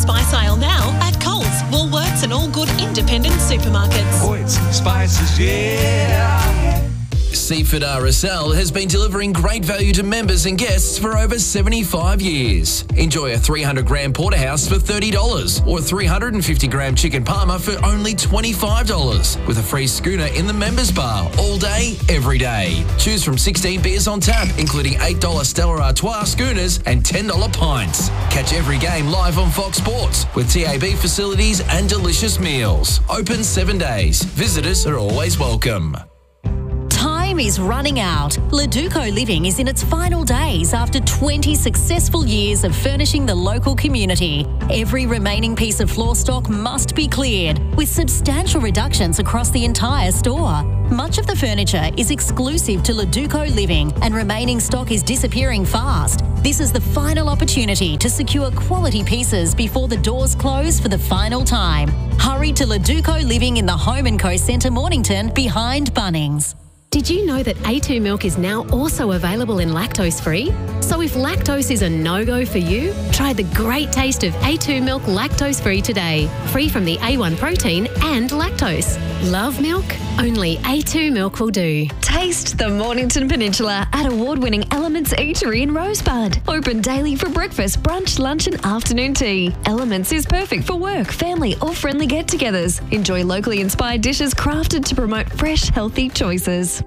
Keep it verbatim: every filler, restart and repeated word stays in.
spice aisle now at Coles, Woolworths and all good independent supermarkets. Oh, it's spices, yeah. Seaford R S L has been delivering great value to members and guests for over seventy-five years. Enjoy a three hundred gram porterhouse for thirty dollars or three hundred fifty gram chicken parma for only twenty-five dollars with a free schooner in the members bar all day, every day. Choose from sixteen beers on tap, including eight dollars Stella Artois schooners and ten dollars pints. Catch every game live on Fox Sports with T A B facilities and delicious meals. Open seven days. Visitors are always welcome. Time is running out. Leduco Living is in its final days after twenty successful years of furnishing the local community. Every remaining piece of floor stock must be cleared, with substantial reductions across the entire store. Much of the furniture is exclusive to Leduco Living and remaining stock is disappearing fast. This is the final opportunity to secure quality pieces before the doors close for the final time. Hurry to Leduco Living in the Home and Co Centre, Mornington, behind Bunnings. Did you know that A two milk is now also available in lactose-free? So if lactose is a no-go for you, try the great taste of A two milk lactose-free today. Free from the A one protein and lactose. Love milk? Only A two milk will do. Taste the Mornington Peninsula at award-winning Elements Eatery in Rosebud. Open daily for breakfast, brunch, lunch and afternoon tea. Elements is perfect for work, family or friendly get-togethers. Enjoy locally inspired dishes crafted to promote fresh, healthy choices.